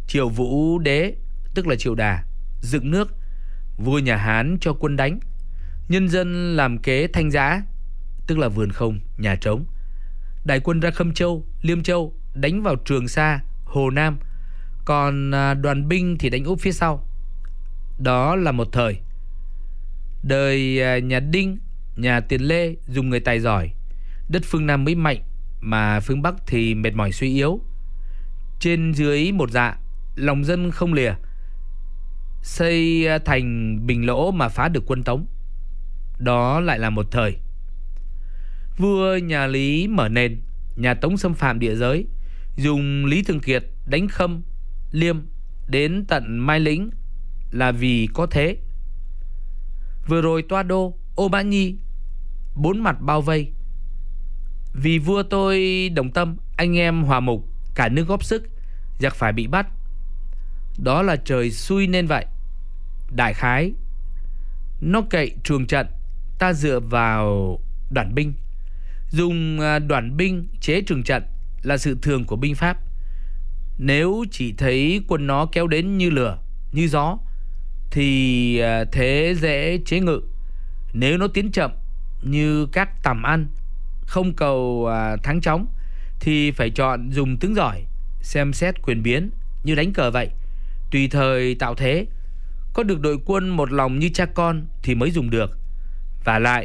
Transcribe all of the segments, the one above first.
Triệu Vũ Đế, tức là Triệu Đà, dựng nước. Vua nhà Hán cho quân đánh. Nhân dân làm kế Thanh Giã, tức là vườn không, nhà trống. Đại quân ra Khâm Châu, Liêm Châu, đánh vào Trường Sa, Hồ Nam. Còn đoàn binh thì đánh úp phía sau. Đó là một thời. Đời nhà Đinh, nhà Tiền Lê dùng người tài giỏi, đất phương Nam mới mạnh, mà phương Bắc thì mệt mỏi suy yếu. Trên dưới một dạ, lòng dân không lìa, xây thành Bình Lỗ mà phá được quân Tống. Đó lại là một thời. Vua nhà Lý mở nền, nhà Tống xâm phạm địa giới, dùng Lý Thường Kiệt đánh Khâm, Liêm đến tận Mai Lĩnh là vì có thế. Vừa rồi Toa Đô, Ô Mã Nhi, bốn mặt bao vây. Vì vua tôi đồng tâm, anh em hòa mục, cả nước góp sức, giặc phải bị bắt. Đó là trời xui nên vậy. Đại khái nó cậy trường trận, ta dựa vào đoản binh. Dùng đoản binh chế trường trận là sự thường của binh pháp. Nếu chỉ thấy quân nó kéo đến như lửa, như gió, thì thế dễ chế ngự. Nếu nó tiến chậm như các tầm ăn, không cầu thắng chóng, thì phải chọn dùng tướng giỏi, xem xét quyền biến như đánh cờ vậy, tùy thời tạo thế. Có được đội quân một lòng như cha con thì mới dùng được. Và lại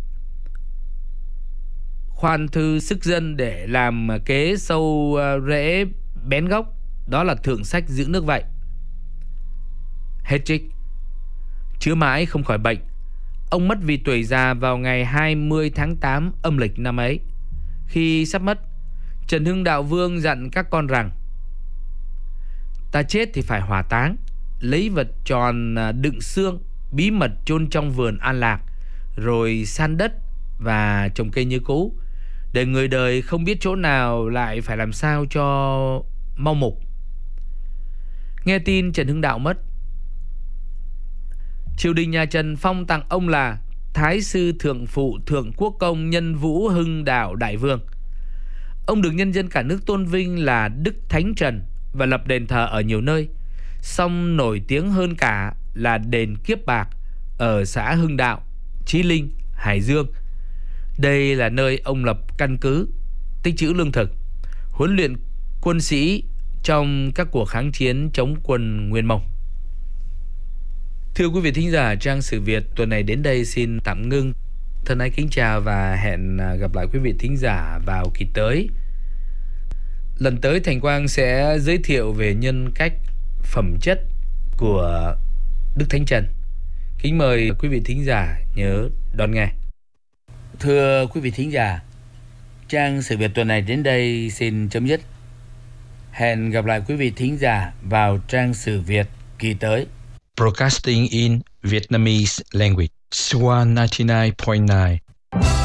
khoan thư sức dân để làm kế sâu rễ bén gốc, đó là thượng sách giữ nước vậy. Hết trích. Chữa mãi không khỏi bệnh. Ông mất vì tuổi già vào ngày 20 tháng 8 âm lịch năm ấy. Khi sắp mất, Trần Hưng Đạo Vương dặn các con rằng: ta chết thì phải hỏa táng, lấy vật tròn đựng xương bí mật chôn trong vườn an lạc, rồi san đất và trồng cây như cũ, để người đời không biết chỗ nào lại phải làm sao cho mau mục. Nghe tin Trần Hưng Đạo mất, triều đình nhà Trần phong tặng ông là Thái sư thượng phụ thượng quốc công Nhân Vũ Hưng Đạo Đại Vương. Ông được nhân dân cả nước tôn vinh là Đức Thánh Trần và lập đền thờ ở nhiều nơi. Song nổi tiếng hơn cả là đền Kiếp Bạc ở xã Hưng Đạo, Chí Linh, Hải Dương. Đây là nơi ông lập căn cứ, tích trữ lương thực, huấn luyện quân sĩ trong các cuộc kháng chiến chống quân Nguyên Mông. Thưa quý vị thính giả, trang sử Việt tuần này đến đây xin tạm ngưng. Thân ái kính chào và hẹn gặp lại quý vị thính giả vào kỳ tới. Lần tới Thành Quang sẽ giới thiệu về nhân cách, phẩm chất của Đức Thánh Trần. Kính mời quý vị thính giả nhớ đón nghe. Thưa quý vị thính giả, trang sử Việt tuần này đến đây xin chấm dứt. Hẹn gặp lại quý vị thính giả vào trang sử Việt kỳ tới. Broadcasting in Vietnamese language. Swan 99.9